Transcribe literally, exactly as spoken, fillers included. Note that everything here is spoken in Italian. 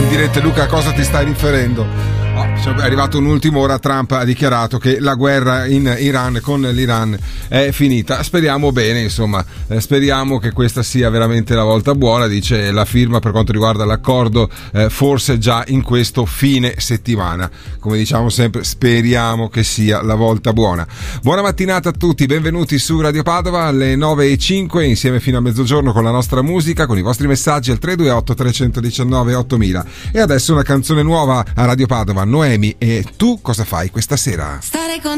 mi direte: Luca, a cosa ti stai riferendo? È arrivato un'ultima ora, Trump ha dichiarato che la guerra in Iran con l'Iran è finita. Speriamo bene, insomma, eh, speriamo che questa sia veramente la volta buona. Dice la firma per quanto riguarda l'accordo eh, forse già in questo fine settimana. Come diciamo sempre, speriamo che sia la volta buona. Buona mattinata a tutti, benvenuti su Radio Padova alle nove e cinque, insieme fino a mezzogiorno con la nostra musica, con i vostri messaggi al tre due otto tre uno nove ottomila. E adesso una canzone nuova a Radio Padova, Noemi, e Tu cosa fai questa sera? Stare con